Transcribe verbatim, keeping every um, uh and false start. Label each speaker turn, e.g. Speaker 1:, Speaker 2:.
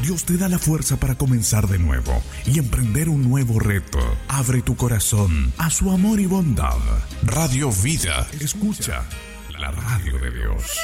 Speaker 1: Dios te da la fuerza para comenzar de nuevo y emprender un nuevo reto. Abre tu corazón a su amor y bondad. Radio Vida. Escucha la radio de Dios.